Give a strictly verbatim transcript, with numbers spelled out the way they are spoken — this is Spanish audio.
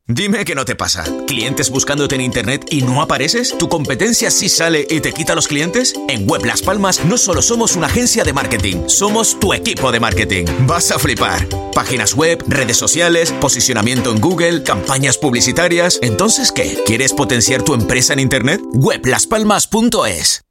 Dime que no te pasa. ¿Clientes buscándote en internet y no apareces? ¿Tu competencia sí sale y te quita los clientes? En Web Las Palmas no solo somos una agencia de marketing, somos tu equipo de marketing. Vas a flipar. Páginas web, redes sociales, posicionamiento en Google, campañas publicitarias. ¿Entonces qué? ¿Quieres potenciar tu empresa en internet? web las palmas punto es